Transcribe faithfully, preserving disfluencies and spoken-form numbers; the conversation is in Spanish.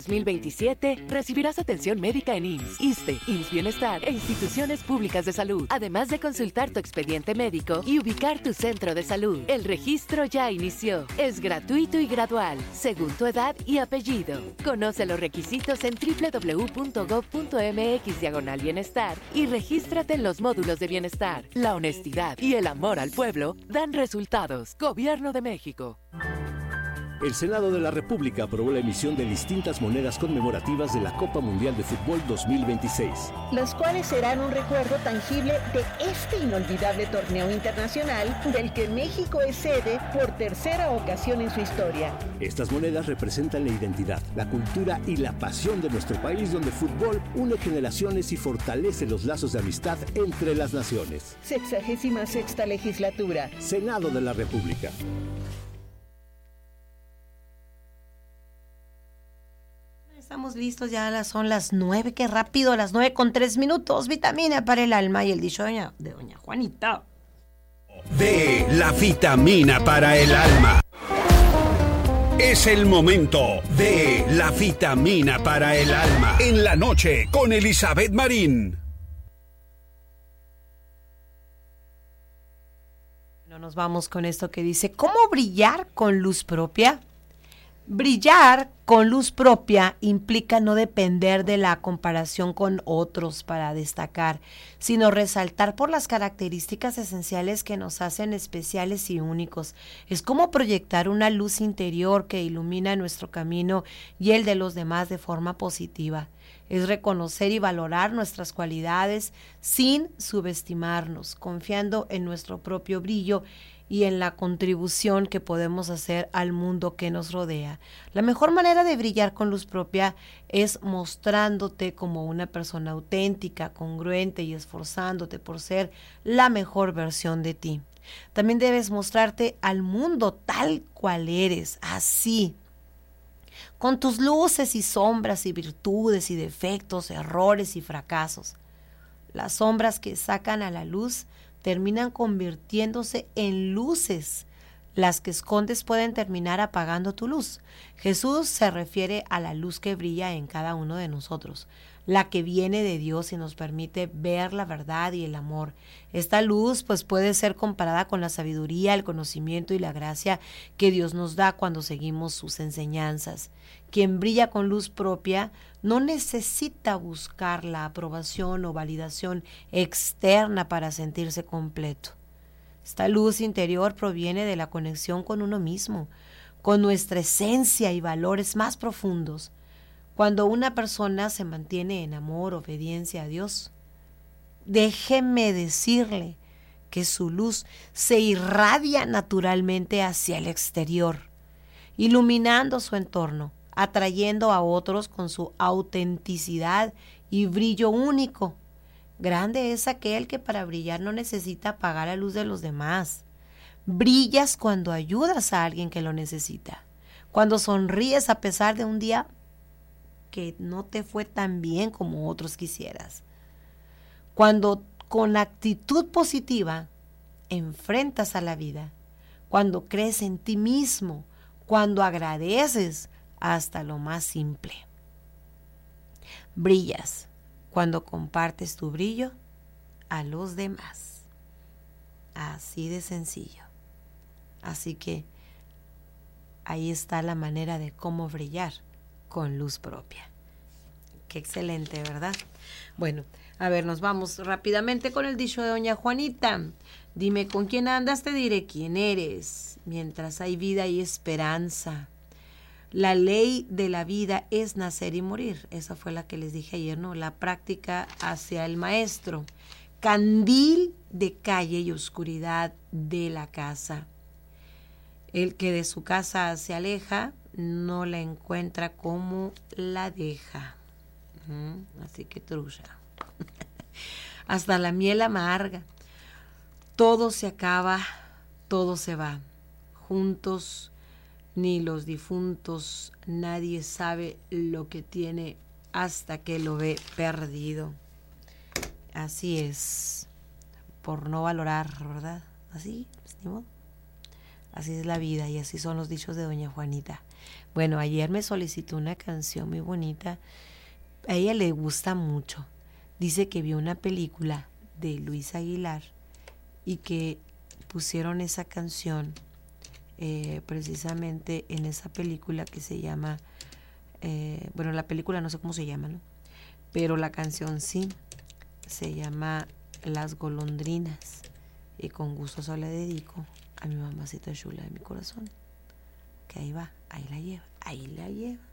dos mil veintisiete recibirás atención médica en I M S S, ISSSTE, I M S S Bienestar e instituciones públicas de salud, además de consultar tu expediente médico y ubicar tu centro de salud. El registro ya inició. Es gratuito y gradual, según tu edad y apellido. Conoce los requisitos en doble u doble u doble u punto gob punto eme equis diagonal bienestar y regístrate en los módulos de bienestar. La honestidad y el amor al pueblo dan resultados. Gobierno de México. El Senado de la República aprobó la emisión de distintas monedas conmemorativas de la Copa Mundial de Fútbol dos mil veintiséis. Las cuales serán un recuerdo tangible de este inolvidable torneo internacional del que México es sede por tercera ocasión en su historia. Estas monedas representan la identidad, la cultura y la pasión de nuestro país, donde el fútbol une generaciones y fortalece los lazos de amistad entre las naciones. Sexagésima sexta legislatura. Senado de la República. Estamos listos, ya son las nueve, qué rápido, las nueve con tres minutos, vitamina para el alma y el dicho de doña, de doña Juanita. De la vitamina para el alma. Es el momento de la vitamina para el alma. En la noche con Elizabeth Marín. No nos vamos con esto que dice, ¿cómo brillar con luz propia? Brillar con luz propia implica no depender de la comparación con otros para destacar, sino resaltar por las características esenciales que nos hacen especiales y únicos. Es como proyectar una luz interior que ilumina nuestro camino y el de los demás de forma positiva. Es reconocer y valorar nuestras cualidades sin subestimarnos, confiando en nuestro propio brillo y en la contribución que podemos hacer al mundo que nos rodea. La mejor manera de brillar con luz propia es mostrándote como una persona auténtica, congruente y esforzándote por ser la mejor versión de ti. También debes mostrarte al mundo tal cual eres, así, con tus luces y sombras y virtudes y defectos, errores y fracasos. Las sombras que sacan a la luz terminan convirtiéndose en luces. Las que escondes pueden terminar apagando tu luz. Jesús se refiere a la luz que brilla en cada uno de nosotros, la que viene de Dios y nos permite ver la verdad y el amor. Esta luz pues puede ser comparada con la sabiduría, el conocimiento y la gracia que Dios nos da cuando seguimos sus enseñanzas. Quien brilla con luz propia no necesita buscar la aprobación o validación externa para sentirse completo. Esta luz interior proviene de la conexión con uno mismo, con nuestra esencia y valores más profundos. Cuando una persona se mantiene en amor, obediencia a Dios, déjeme decirle que su luz se irradia naturalmente hacia el exterior, iluminando su entorno, atrayendo a otros con su autenticidad y brillo único. Grande es aquel que para brillar no necesita apagar la luz de los demás. Brillas cuando ayudas a alguien que lo necesita, cuando sonríes a pesar de un día que no te fue tan bien como otros quisieras, cuando con actitud positiva enfrentas a la vida, cuando crees en ti mismo, cuando agradeces hasta lo más simple. Brillas cuando compartes tu brillo a los demás. Así de sencillo. Así que ahí está la manera de cómo brillar con luz propia. Qué excelente, ¿verdad? Bueno, a ver, nos vamos rápidamente con el dicho de doña Juanita. Dime con quién andas, te diré quién eres. Mientras hay vida y esperanza. La ley de la vida es nacer y morir. Esa fue la que les dije ayer, ¿no? La práctica hacia el maestro. Candil de calle y oscuridad de la casa. El que de su casa se aleja, no la encuentra como la deja. Uh-huh. Así que trucha. Hasta la miel amarga. Todo se acaba, todo se va. Juntos ni los difuntos, nadie sabe lo que tiene hasta que lo ve perdido. Así es, por no valorar, ¿verdad? Así, pues, ni modo. Así es la vida y así son los dichos de doña Juanita. Bueno, ayer me solicitó una canción muy bonita. A ella le gusta mucho. Dice que vio una película de Luis Aguilar y que pusieron esa canción eh, precisamente en esa película que se llama, eh, bueno, la película no sé cómo se llama, ¿no? Pero la canción sí, se llama Las Golondrinas, y con gusto se la dedico a mi mamacita chula de mi corazón, que ahí va, ahí la lleva, ahí la lleva.